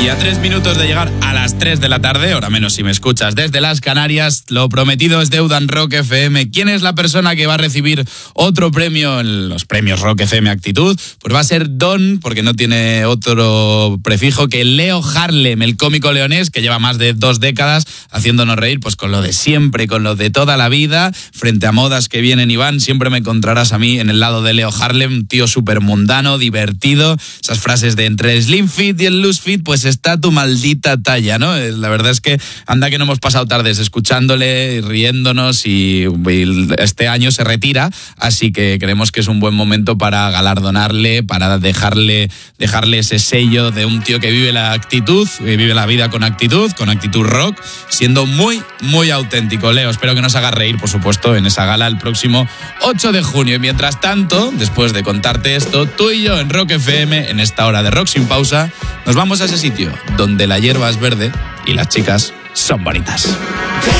Y a 3 minutos de llegar a las 3 de la tarde, hora menos si me escuchas desde las Canarias, lo prometido es deuda en Rock FM. ¿Quién es la persona que va a recibir otro premio en los premios Rock FM Actitud? Pues va a ser Don, porque no tiene otro prefijo que Leo Harlem, el cómico leonés que lleva más de 2 décadas haciéndonos reír pues con lo de siempre, con lo de toda la vida. Frente a modas que vienen y van, siempre me encontrarás a mí en el lado de Leo Harlem, un tío súper mundano, divertido. Esas frases de entre el slim fit y el loose fit, pues está tu maldita talla, ¿no? La verdad es que anda que no hemos pasado tardes escuchándole, riéndonos y este año se retira, así que creemos que es un buen momento para galardonarle, para dejarle ese sello de un tío que vive la actitud, que vive la vida con actitud rock, siendo muy, muy auténtico. Leo, espero que nos hagas reír, por supuesto, en esa gala el próximo 8 de junio. Y mientras tanto, después de contarte esto, tú y yo en Rock FM, en esta hora de Rock Sin Pausa, nos vamos a ese sitio donde la hierba es verde y las chicas son bonitas.